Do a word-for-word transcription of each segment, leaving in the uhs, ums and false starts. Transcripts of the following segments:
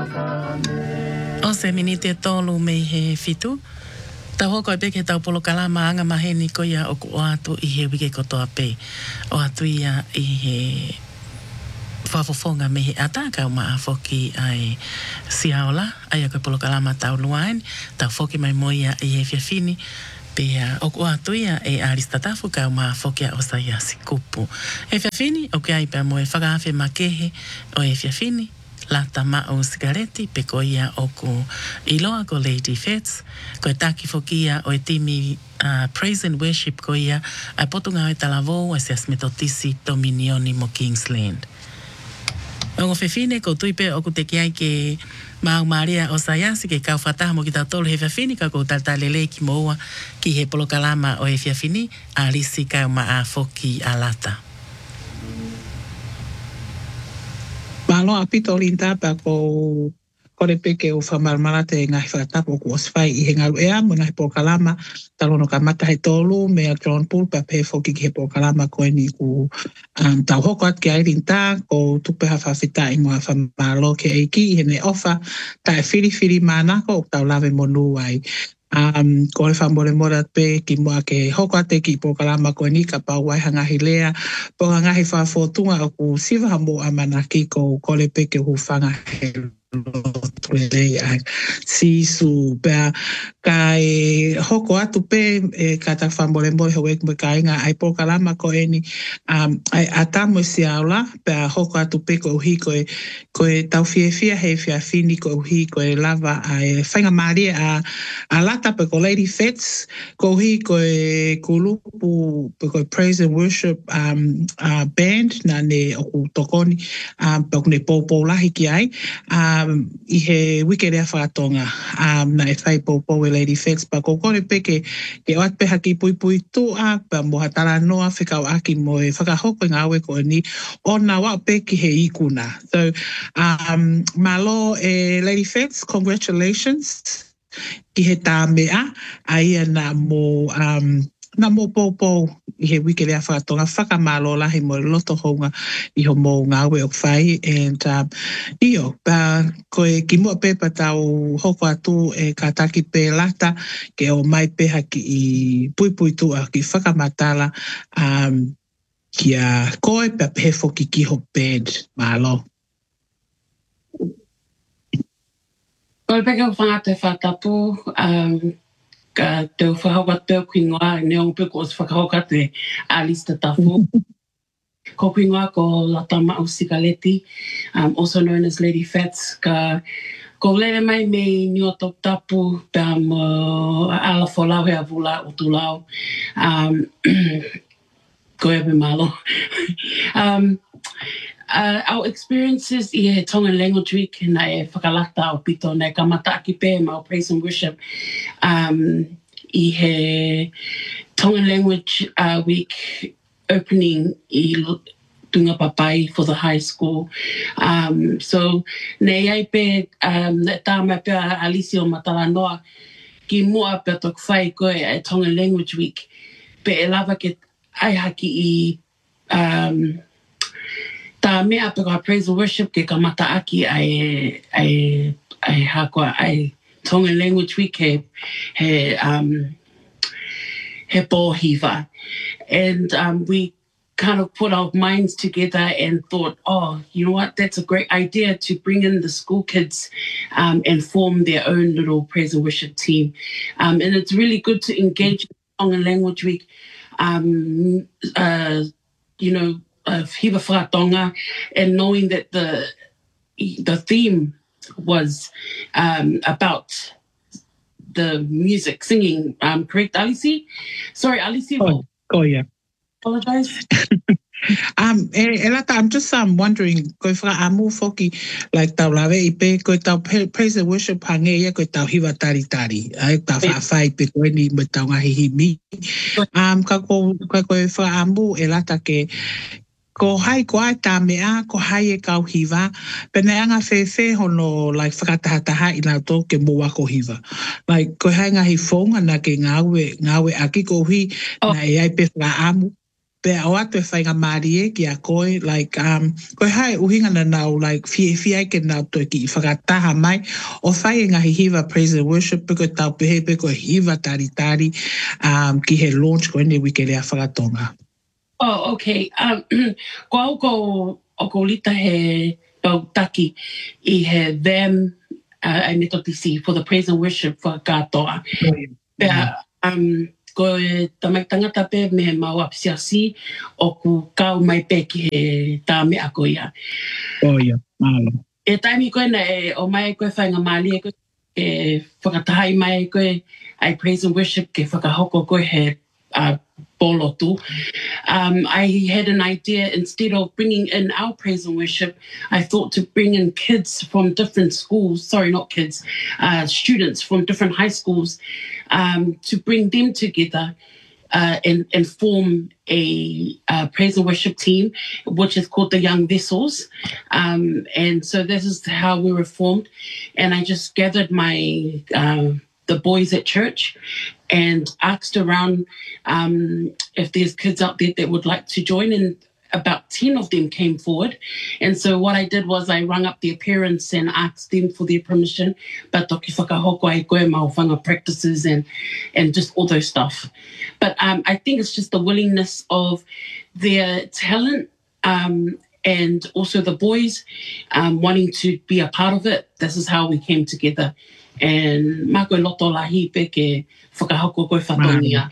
O se minite tolu me he fitu. Ta hoko e peke tau polo kalama anga maheni ko ia o ku o atu i he wike kotoa pe. O atu ia i he whafofonga me he ataka o maa foki ai siaola. Ai a koe polo kalama tau luain. Tau foki mai moia i he fiafini. Pea o ku atu ia e aristatafu ka o maa foki a osa ia si kupu. E fiafini o ke ai pea mo e whakaafe makehe o e fiafini. Lata ma o sigareti pe ko ia o ku iloa ko Lady Fets ko e taki fokia o e timi uh, Praise and Worship ko ia ai potunga o e talavo e se asmetotisi dominioni mo Kingsland. O fefine ko tuipe o ku te kiai ke Mau Maria o Sayasi ke kau whataha mo ki tau tolu he fiafini ka ko taltalele ki moua ki he polokalama o e fiafini a risi kau maa foki a lata. Malo apito linta pa ko kore peke o whamarmarate e ngahi whakatapo ko oswai i he ngaru ea mo ngahi pōkalama talono ka mata he tolu mea John Poole pa pe foki ki he pōkalama koe ni ku um, tau hoko at ki ai linta ko tupe ha whawhita i mua whamaro ke eiki i he ne ofa ta e whiri whiri mānako o tau lawe monu ai. Um, ko le whamore mora pe ki mua ke hoko ate ki pōkalama koe ni ka pau wai hangahi lea po hangahi whawhotunga o ku siwa hamo amanaki ko kole pe ke hufanga he lotuele ai sisu pea ka e hoko atu pe e ka ta whamore mora he wek me ka inga ai pōkalama koe ni um, ai atamo si aula pea hoko atu pe ko uhi koe koe tau fie fia he fia fini ko uhi koe lava ai whainga maria a, a lata pe ko Lady Fets ko uhi koe kulupu pe koe Praise and Worship um, uh, band na ne o ku tokoni um, pe kune pōpō lahi ki ai um, i he wike rea whakatonga um, na e whai pōpō e Lady Fets pa ko kore pe ke ke oat peha ki pui pui tu a pa moha tala noa whikau aki mo e whakahoko ngāwe ko ni o na wa pe ki he ikuna. So um, malo e Lady Fets, congratulations ki he tā mea aia na mo um, na mo pōpō i he wike rea whakatonga whakamalo lahi mo loto honga i ho mo ngāwe o whai and um, io pa koe ki mua pepa tau hoko atu e ka taki pe lata ke o mai peha ki i pui pui tua ki whakamatala um, ki a koe pa pefo ki ki ho band malo. Koe peke o whangate whatapu um, ka te whahawa te kuingoa ne o peko o whakahokate a lista tafu. Ko kuingoa ko Lata Ma'u Sigaleti, um, also known as Lady Fets, ka ko lele mai me ni o tok tapu pe mo ala folau he avula o tulau. Um, ko ebe malo. um, Uh, our experiences i he Tongan Language Week na e whakalata o pito na e kamata aki pe ma o Praise and Worship um, i he Tongan Language uh, Week opening i Tunga Papai for the high school. Um, so nei ai pe um, ne tāma pe alisi o Matalanoa ki mua pe tok whai koe e Tongan Language Week pe e lava ke ai haki i um, tā mea pe ka Praise and Worship ke ka mata aki ai, ai, ai hakoa ai Tongan Language Week he, he, um, he pōhiva. And um, we kind of put our minds together and thought, oh, you know what, that's a great idea to bring in the school kids um, and form their own little Praise and Worship team. Um, and it's really good to engage in Tongan Language Week, um, uh, you know, of Hiva Whakatonga, and knowing that the the theme was um, about the music, singing, um, correct, Alisi? Sorry, Alisi. Oh, oh yeah. Apologize. um, Elata, I'm just um, wondering, koe whaka amu foki, like tau lawe i pe, koe tau Praise and Worship hangeia, koe tau hiwa tari tari, ai tau whaafai pe koe ni me tau ngahi himi. Um, ka koe koe whaka amu, Elata ke, ko hai ko ai tā mea, ko hai e kau hiwa, pene anga whewhe hono like, whakatahataha i nā tō ke mua ko hiwa. Like, ko hai ngahi whonga na ke ngāwe, ngāwe aki ko hui, oh. Na e ai pe whaka amu. pe o atu e whainga maari e ki a koe, like, um, koe hai uhinga na nau, like, fie fie ke nau toi ki i whakataha mai, o whai e ngahi hiva praise and worship, pe koe tau pehe, pe koe hiva tari tari, um, ki he launch koe ne wike rea whakatonga. Oh, okay. Um, ko au ko, o ko lita he tau taki i he them, uh, ai me toti si, for the praise and worship for katoa. Pea, um, ko e tamai tangata pe me mau apisiasi o ku kau mai pe ki he tā mea ko ia. Oh, yeah. Malo. E taimi koe na e o mai koe whainga mali e koe e whakatahai mai koe ai praise and worship ke whakahoko koe he uh, polotu. Um, I had an idea, instead of bringing in our praise and worship, I thought to bring in kids from different schools, sorry, not kids, uh, students from different high schools, um, to bring them together uh, and, and form a uh, praise and worship team, which is called the Young Vessels. Um, and so this is how we were formed. And I just gathered my... Uh, the boys at church and asked around um, if there's kids out there that would like to join, and about ten of them came forward. And so what I did was I rang up their parents and asked them for their permission, but toki whakahoko ai koe maowhanga practices and, and just all those stuff. But um, I think it's just the willingness of their talent um, and also the boys um, wanting to be a part of it. This is how we came together. And mako loto lahi pe ke whakahoko koe whatongia.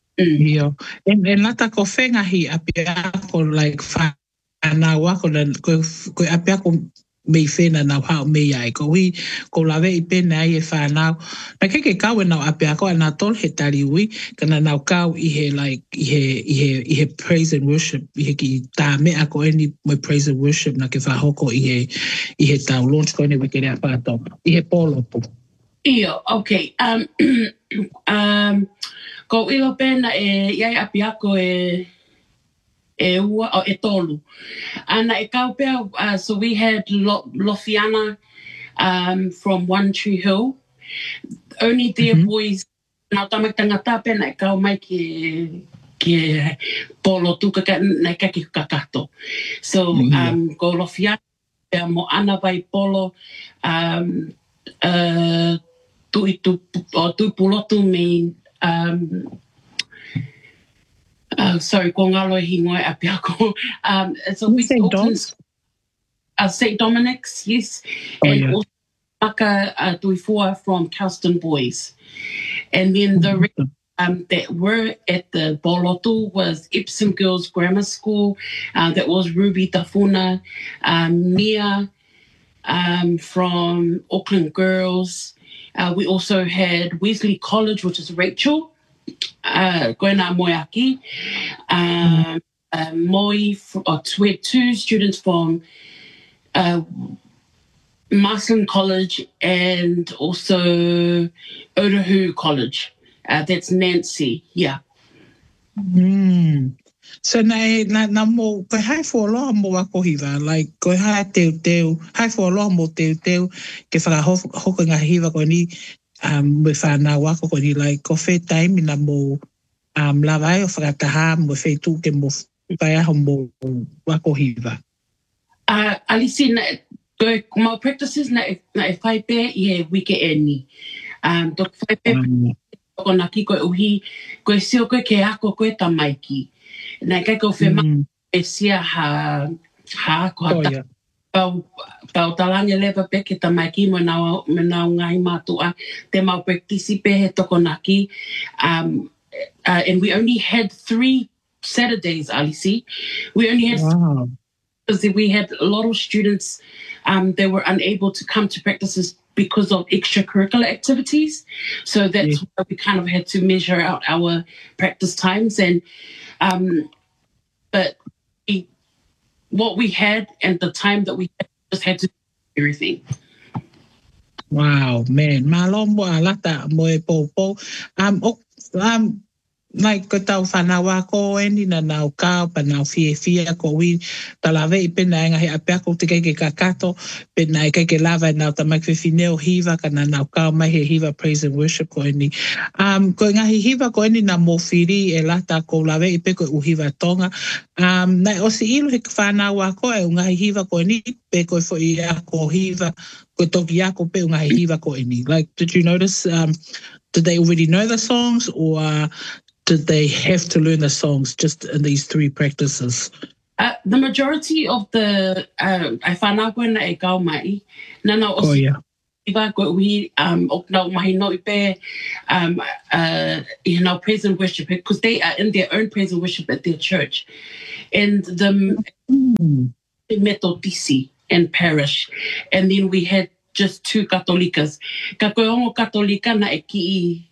Iyo. En, en lata ko whengahi apia ko like whanau wako na ko, ko apia ko mei whena nau hao mei ai. Ko hui ko lawe i pena ai e whanau. Na keke kau e nau apia ko ana tol he tari ui kana nau kau i he like i he, i he, i he praise and worship. I he ki tā mea ko eni moi praise and worship na ke whahoko i he, i he tau launch ko eni wike rea whakatonga. I he polo po. Iyo, okay. Um, um, ko ilo pena e iai api ako e e ua o e tolu. Ana e kau pea, uh, so we had Lo, Lofiana um, from One Tree Hill. Only their mm-hmm. boys, nau tamak tangata pena e kau mai ke ke polo tuka ka nei ka ki kakato. So mm-hmm. um, ko Lofiana pea mo ana vai polo um, uh, tui tu o tui pulotu me um uh, sorry ko ngalo hi ngoi api ako um so we Saint Dom's uh, Saint Dominic's, yes. Oh, and yeah. Also maka uh, tui four from Kelston Boys, and then the um that were at the Bolotu was Epsom Girls Grammar School, uh, that was Ruby Tafuna, um Mia um from Auckland Girls. Uh, we also had Wesley College, which is Rachel, uh, Goena Moyaki, um, uh, Moi, or two, two students from uh, Marsden College and also Otahu College. Uh, that's Nancy, yeah. Mm. So na na na mo ko hai fo lo mo wa ko hiva like ko hai te te hai fo lo mo te te ke fa ho ho ko nga hiva ko ni um me fa na wa ko ni like ko fe time na mo um la vai o fa ta ha mo fe tu ke mo pa ya mo wa ko hiva uh alisi na go mo practices na na fai pe i wiki eni um to fai pe ko na ki ko uhi ko sio ko ke ako ko tamaiki. Na kai ko fema e sia ha ha ko ta pau pau talange leva pe ke tamaki mo na mo na ngai matua te mau participe he tokonaki um uh, and we only had three Saturdays, Alisi. We only had wow. because we had a lot of students um they were unable to come to practices because of extracurricular activities, so that's yeah. why we kind of had to measure out our practice times. And Um, but we, what we had and the time that we had, just had to do everything. Wow, man. Malombo alata mo e popo. Um, um, like ko tau whanawa ko eni na nau kao pa nau fie fie ko wi talawe I pena e ngahi apea ko te keike kakato pena e keike lava e nau tamai whiwhineo hiva ka na nau kao mai he hiva praise and worship ko eni. Um, ko ngahi hiva ko eni na mōwhiri e lata ko lawe I pe ko uhiva tonga. Um, nai o si ilu he whanawa ko e ngahi hiva ko eni pe ko fo I a ko hiva ko toki ako pe ngahi hiva ko eni. Like, did you notice, um, did they already know the songs or uh, did they have to learn the songs just in these three practices? Uh, the majority of the uh, I whanau koe na e kau mai. Nana o Oh, yeah. Iwa koe uhi um, o nau mahi no I pe um, uh, you know, praise and worship because they are in their own praise and worship at their church. And the Mm. Methodisi and parish. And then we had just two Catolikas. Ka koe ongo Katolika na e ki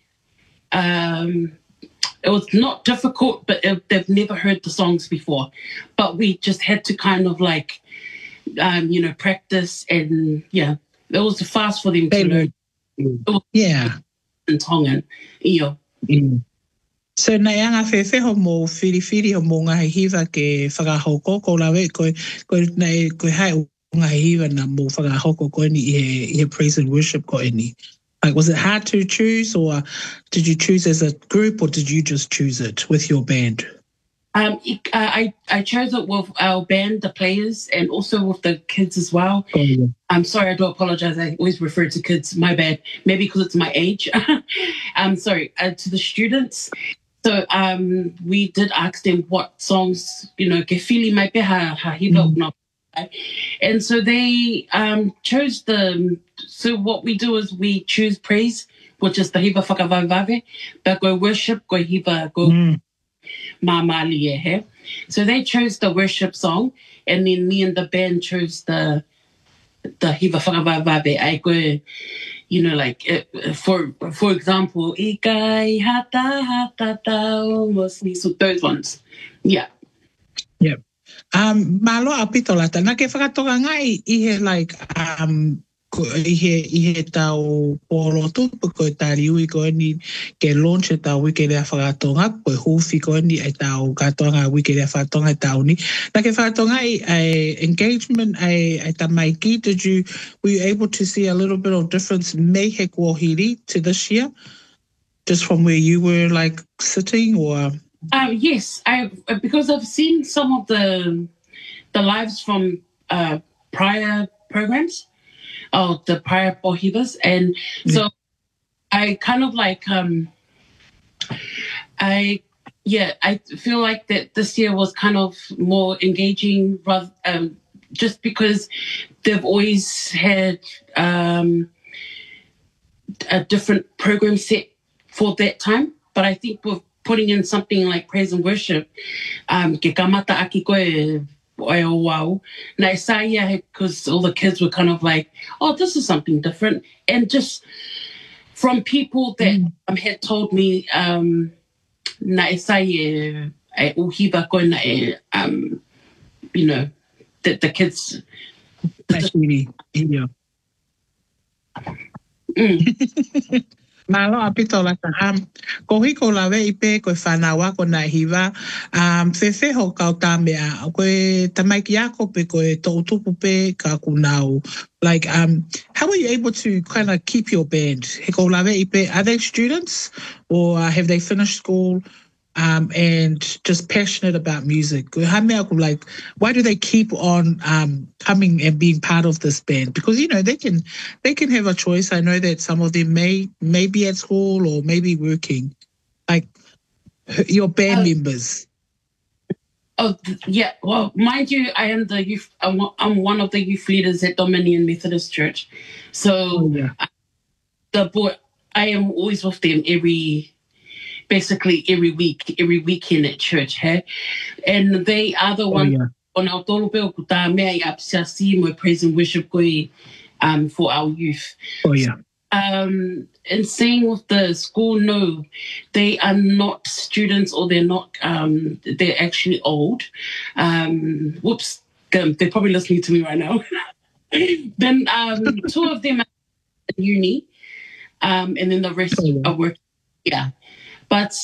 um, it was not difficult, but it, they've never heard the songs before. But we just had to kind of like, um, you know, practice and yeah, it was fast for them They to learn. learn. Yeah. In Tongan, iyo. Mm. So na yanga whewheho mō whiriwhiri o mō ngahi hiva ke whakahoko ko lawe koe, koe, nei, koe hai o ngahi hiva na mō whakahoko ko ni I he, I he praise and worship ko ni. Like, was it hard to choose or did you choose as a group or did you just choose it with your band? Um, ik- uh, I, I chose it with our band, the players, and also with the kids as well. Oh, yeah. I'm sorry, I do apologize. I always refer to kids, my bad. Maybe because it's my age. I'm sorry, uh, to the students. So um, we did ask them what songs, you know, ke fili mai pe ha, ha hiva Mm. no. And so they um, chose the, so what we do is we choose praise, which is the hiva whakavavave, but go worship, go hiva, go Mm. mamali e he. So they chose the worship song, and then me and the band chose the the hiva whakavavave. I go, you know, like uh, for for example, ikai hata hata tau mosni. So those ones, yeah. Yep. Um, malo a pito lata. Na ke whakatoka ngai I he like, um, ko, I he, I he tau polo tupu ko e tari ui ko ni ke launch e tau wiki rea whakatonga, ko e huwhi ko ni e tau katoanga wiki rea whakatonga e tau ni. Na ke whakatonga I, I engagement, I, I tamaiki, did you, were you able to see a little bit of difference me he kuohiri to this year? Just from where you were like sitting or... Uh, yes, I because I've seen some of the the lives from uh, prior programs, or the prior pohivas, and so I kind of like um, I yeah I feel like that this year was kind of more engaging, rather um, just because they've always had um, a different program set for that time, but I think with putting in something like praise and worship, um, ke kamata aki koe oe o wau. Na e sa ia because all the kids were kind of like, oh, this is something different. And just from people that Mm. um, had told me, um, na e sa ia e uhiva koe na e, um, you know, that the kids... That's really, yeah. Mm. Malo a pito la ka ham. Ko hiko la we ipe ko whanawa ko na hiva. Um, whewhe ho kau tā mea. Ko e tamaiki ako pe ko e tō tupu pe ka kunau. Like, um, how were you able to kind of keep your band? Hiko la we ipe, are they students or uh, have they finished school? Um, and just passionate about music. Like, why do they keep on um, coming and being part of this band? Because you know they can, they can have a choice. I know that some of them may may be at school or maybe working. Like your band Uh, members. Oh, th- yeah. Well, mind you, I am the youth. I'm one I'm one of the youth leaders at Dominion Methodist Church. So yeah. the boy, I am always with them every, basically every week, every weekend at church, hey? And they are the Oh, ones yeah. on our tolo peo ku tā mea I apsiasi mo praise and worship koe um, for our youth. Oh yeah. Um, and saying with the school, no, they are not students or they're not, um, they're actually old. Um, whoops, um, they're probably listening to me right now. Then um, two of them are at uni, um, and then the rest Oh, yeah. are working. Yeah. But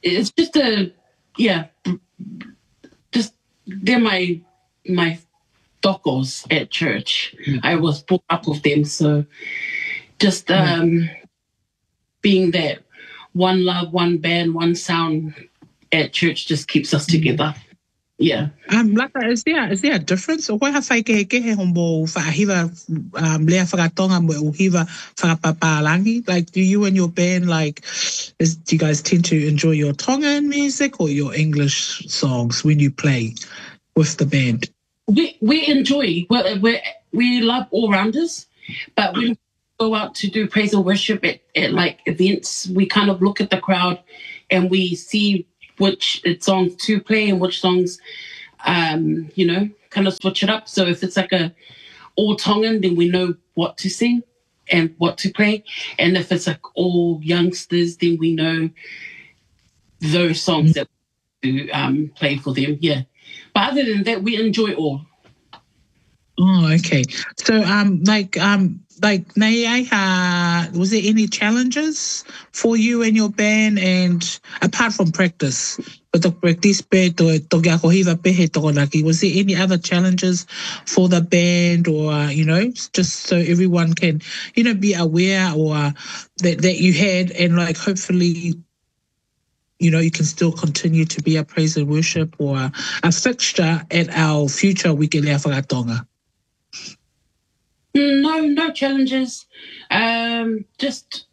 it's just a, yeah, just, they're my, my tokos at church. Yeah. I was brought up with them. So just um, being that one love, one band, one sound at church just keeps us together. Yeah. Um, Laka, is there is there a difference? O koe hawhai ke ke he hombo whaahiwa um, lea whakatonga mo uhiwa whakapapalangi? Like, do you and your band, like, is, do you guys tend to enjoy your Tongan music or your English songs when you play with the band? We we enjoy, we we we love all-rounders, but when we go out to do praise and worship at, at like events, we kind of look at the crowd and we see which songs to play and which songs, um, you know, kind of switch it up. So if it's like a all Tongan, then we know what to sing and what to play. And if it's like all youngsters, then we know those songs that we um, play for them. Yeah. But other than that, we enjoy all. Oh, okay. So, um, like, um, like, nei ai ha, was there any challenges for you and your band, and apart from practice, but the practice pe to toki ako hiwa pehe tokonaki, was there any other challenges for the band, or you know, just so everyone can, you know, be aware, or that that you had, and like hopefully, you know, you can still continue to be a praise and worship or a fixture at our future Wikelea Whakatonga? No, no challenges. Um, just,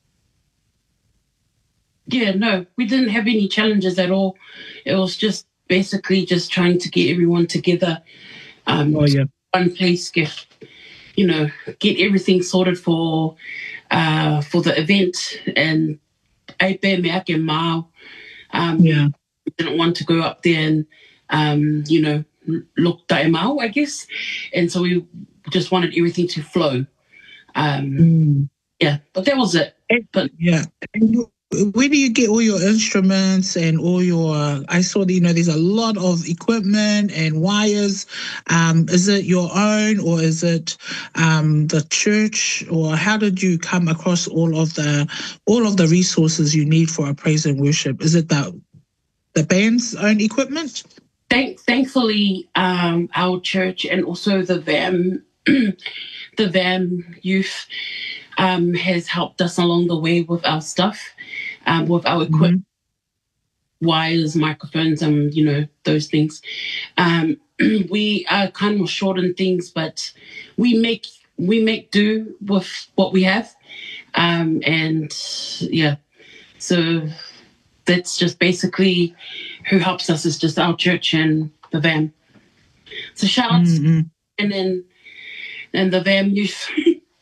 yeah, no, we didn't have any challenges at all. It was just basically just trying to get everyone together. Um, oh, yeah. One place, get, you know, get everything sorted for uh, for the event. And I bear me ake mau. Um, yeah. We didn't want to go up there and, um, you know, look taimau, I guess. And so we just wanted everything to flow. Um, mm. Yeah, but that was it. But yeah. And where do you get all your instruments and all your, uh, I saw that, you know, there's a lot of equipment and wires. Um, is it your own, or is it um, the church, or how did you come across all of the, all of the resources you need for a praise and worship? Is it the, the band's own equipment? Thank, thankfully, um, our church and also the V A M, the V A M youth um, has helped us along the way with our stuff, um, with our equipment, mm-hmm. wires, microphones, and you know those things. Um, we are kind of short on things, but we make we make do with what we have, um, and yeah, so that's just basically who helps us is just our church and the V A M. So shout out mm-hmm. and then and the V A M youth.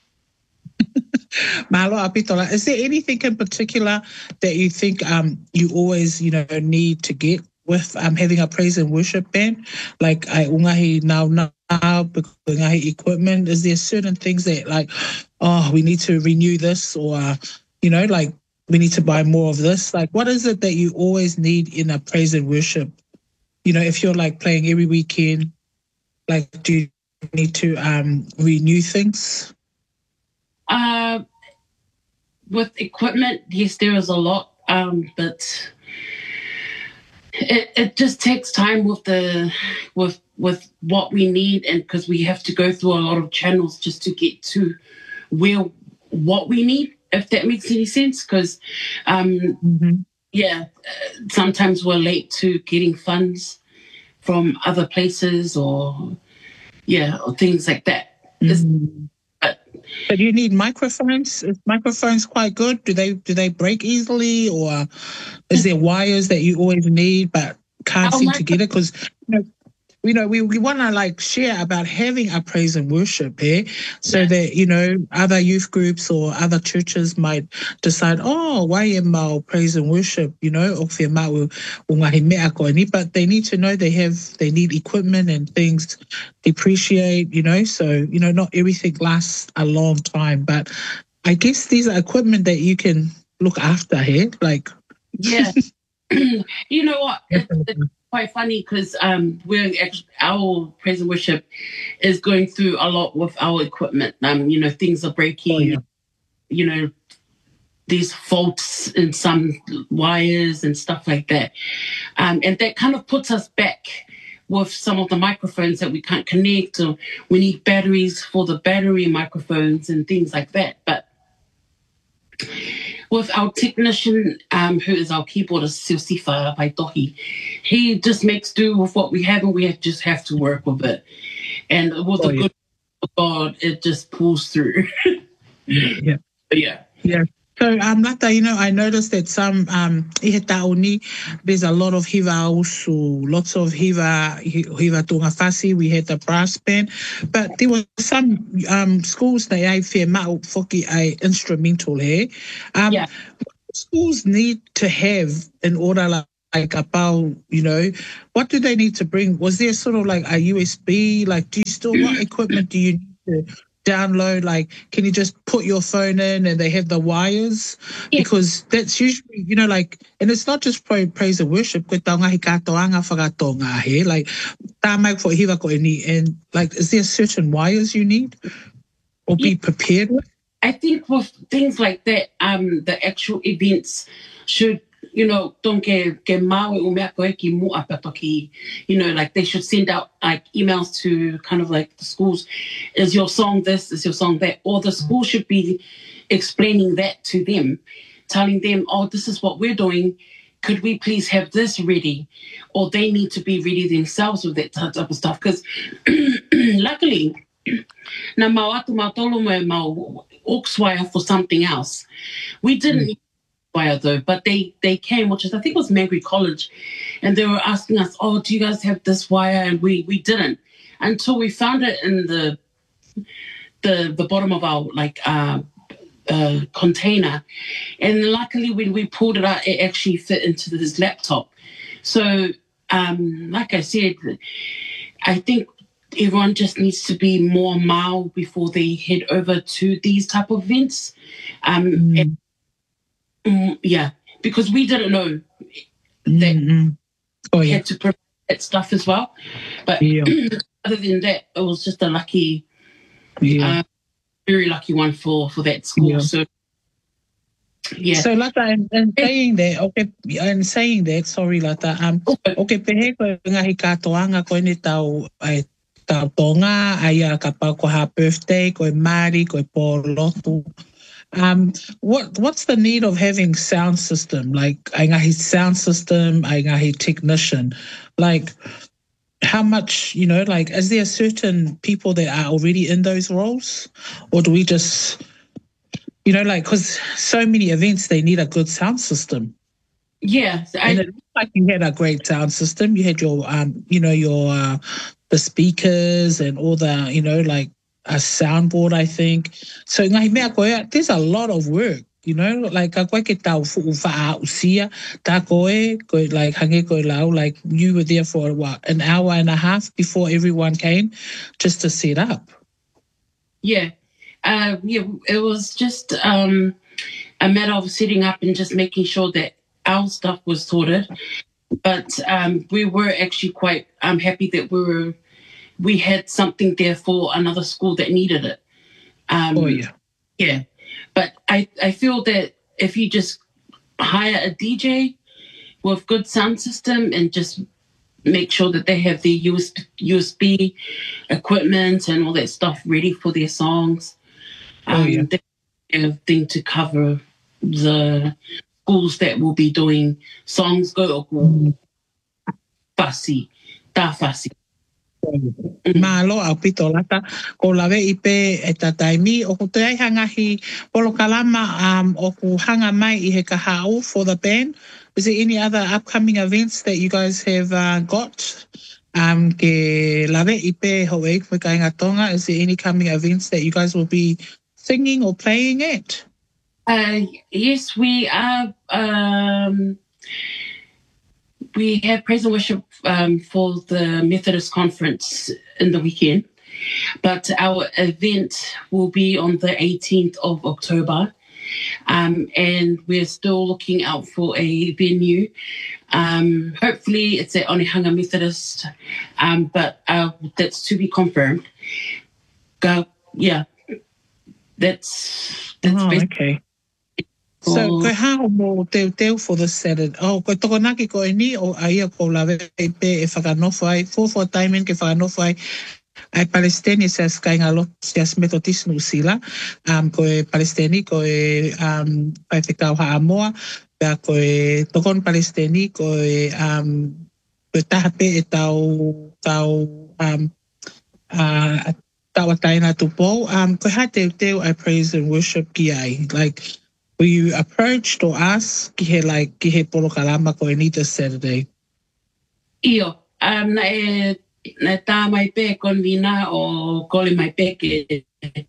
Mahalo Apitola, is there anything in particular that you think um, you always, you know, need to get with um, having a praise and worship band? Like I ungahi now now because ungahi equipment. Is there certain things that like, oh, we need to renew this, or you know, like we need to buy more of this? Like, what is it that you always need in a praise and worship? You know, if you're like playing every weekend, like do you need to um, renew things? Uh, with equipment, yes, there is a lot, um, but it, it just takes time with the with with what we need, and because we have to go through a lot of channels just to get to where what we need, if that makes any sense. Because um, mm-hmm. yeah, sometimes we're late to getting funds from other places, or yeah, or things like that. Mm-hmm. But you need microphones. Is microphones quite good? Do they do they break easily, or is there wires that you always need but can't oh, seem to get it? Because you know, you know, we, we want to like share about having a praise and worship here, eh? So yes. that you know other youth groups or other churches might decide, oh, why am I praise and worship? You know, but they need to know they have they need equipment and things depreciate. You know, so you know not everything lasts a long time, but I guess these are equipment that you can look after here, like yeah. You know what? It's, it's quite funny because um, we're actually, our praise and worship is going through a lot with our equipment. Um, you know, things are breaking. Oh, yeah. You know, these faults in some wires and stuff like that. Um, and that kind of puts us back with some of the microphones that we can't connect, or we need batteries for the battery microphones and things like that. But with our technician, um, who is our keyboardist, Siosifa Paitohi, he just makes do with what we have, and we have, just have to work with it. And with oh, the yeah. good of God, it just pulls through. Yeah. But yeah. Yeah. So, um, Lata, you know, I noticed that some, um, ihe taoni, there's a lot of hiva usu, lots of hiva, hiva tungafasi. We had the brass band, but there were some, um, schools that I fear ma'u foki ai instrumental, eh? Um, Yeah. what schools need to have in order like, like about, you know, what do they need to bring? Was there sort of like a U S B? Like, do you still, what equipment do you need to download? Like, can you just put your phone in and they have the wires? Yeah. Because that's usually, you know, like, and it's not just pra- praise and worship, koe tau ngahi katoanga whakato ngahi, like, tā mai ko hiwa ko ini, and like, is there certain wires you need or be Yeah. prepared with? I think with things like that, um, the actual events should, you know, don't get get maui o mea koe ki mua patoki. You know, like they should send out like emails to kind of like the schools. Is your song this? Is your song that? Or the school should be explaining that to them, telling them, oh, this is what we're doing. Could we please have this ready? Or they need to be ready themselves with that type of stuff. Because luckily, na mau atu mau tolo me mau aux wire for something else. We didn't need wire though, but they, they came, which is, I think it was Magri College, and they were asking us, oh, do you guys have this wire? And we, we didn't, until we found it in the the the bottom of our like uh, uh, container. And luckily when we pulled it out, it actually fit into this laptop. So um, like I said, I think everyone just needs to be more mild before they head over to these type of events. Um, Mm. and, mm, yeah, because we didn't know that Mm-hmm. Oh, we yeah. had to prepare that stuff as well. But Yeah. other than that, it was just a lucky, Yeah. uh, very lucky one for, for that school. Yeah. So, yeah. So Lata, and, and saying that, okay, and saying that, sorry Lata, um, Okay. okay, pehe ko ngahi katoanga ko ni tau ai tau tonga ai a ka pau ko ha birthday ko mari ko polotu. Um, what what's the need of having sound system? Like ai ngahi sound system, ai ngahi technician, like. How much, you know, like, is there certain people that are already in those roles? Or do we just, you know, like, because so many events, they need a good sound system. Yeah. I, And it looked like you had a great sound system. You had your, um, you know, your, uh, the speakers and all the, you know, like a soundboard, I think. So ngahi mea koe, there's a lot of work. You know, like a koe ke tau fu'u fa'a usia, tā koe, koe like hange koe lau, like you were there for what, an hour and a half before everyone came just to set up. yeah. Uh, yeah, it was just um, a matter of setting up and just making sure that our stuff was sorted. But um, we were actually quite um, happy that we were we had something there for another school that needed it. Um, Oh, yeah. Yeah. But I, I feel that if you just hire a D J with good sound system and just make sure that they have their U S B, U S B equipment and all that stuff ready for their songs, Oh, yeah. they have a thing to cover the schools that will be doing songs go o fasi, ta fasi. Malo au pito lata ko lawe ipe e tataimi o ko te ai hangahi polo kalama um o ku hanga mai I he kahau for the band. Is there any other upcoming events that you guys have uh, got? Um ke lawe ipe hoe ko ka inga tonga. Is there any coming events that you guys will be singing or playing at? Uh, yes, we are. Um, we have praise and worship um, for the Methodist Conference in the weekend, but our event will be on the eighteenth of October, um, and we're still looking out for a venue. Um, hopefully, it's at Onehunga Methodist, um, but uh, that's to be confirmed. Go, yeah, that's that's Oh, basically. okay. So, koe hao mo teu teu for the Saturday. Oh, koe toko naki ko e ni o aia ko lawe e pe e whakanofo ai. Fufu taimen ke whakanofo ai. Ai Palestini se as kainga lo se as metodismo sila. Um, koe Palestini koe um, pai whikau Haamoa. Pea koe tokon Palestini koe um, koe tahape e tau tau um, uh, tau ataina tupo. Um, koe ha teu teu I praise and worship ki ai. Like, were you approached or asked ki he like ki he polo kalama ko ni this Saturday? Io, um, na e na tā mai pe konvina o kole mai pe ke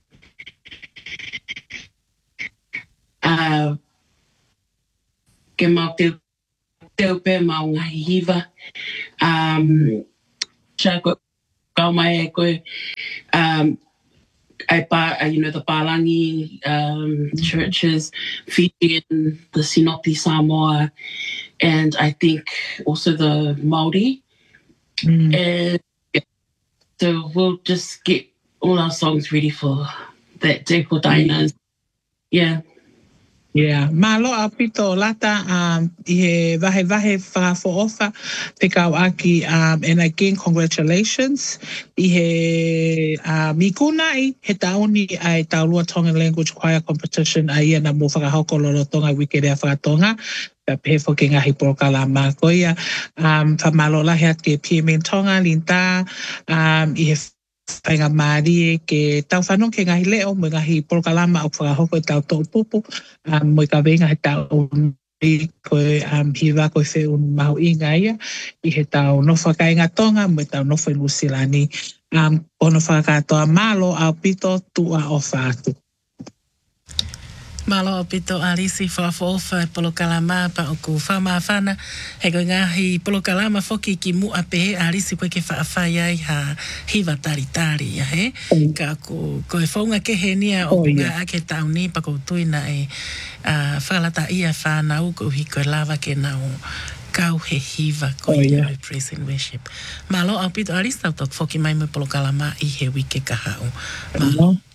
uh, ke mau teu teu pe mau ngahi hiva. Um, Sha ko kau mai e koe um, I pa, you know, the Palangi um, churches, Fijian, the Sinoti Samoa, and I think also the Māori. Mm. And yeah, so we'll just get all our songs ready for that day for Dinah's. Yeah. Yeah, malo apito lata um i vahe vahe fa for offer pekau aki um and again congratulations i he uh mikunai he tauni ai taulua Tongan language choir competition ai na mo whakahoko lolo tonga wiki rea whakatonga pe pe fo ke ngahi prokalama koia um fa malo la he ke P M N Tonga linta um i he whainga maari ke tau whanong ke ngahi leo mo ngahi prokalama au whakahoko e tau tō pupu um, mo ka venga he tau i koe um, hiwa koe wheu mahu inga ia i he tau nofa kainga tonga mo tau nofa Nusilani um, ono whakatoa malo au pito tua o whātu. Malo o pito alisi whawhaofa e polo kalama pa o ku whamawhana. He koe ngahi polo kalama whoki ki mu a pehe alisi koe ke whaawhai ai ha hiwa tari tari, ya he? Mm. Ka ko koe whaunga ke he nia o oh, yeah. Ake tau ni pa ko tuina e uh, whalata ia whanau ko hi koe lava ke nau kau he hiwa koe oh, yeah. Praise and worship. Malo o pito alisi tau tok whoki mai mo polo kalama i he wike ka hao. Malo. Mm.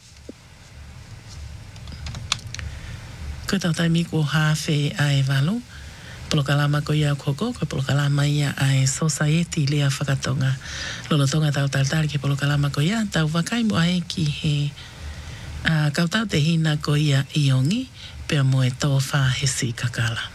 Ko tau tai miku hawhe ai walo. Polokalama ko ia koko, ko polokalama ia ai society lea whakatonga. Lolo tonga tau taltari ke polokalama ko ia, tau wakaimu ai ki he uh, kautau te hina ko ia iongi, pea moe tō wha he si kakala.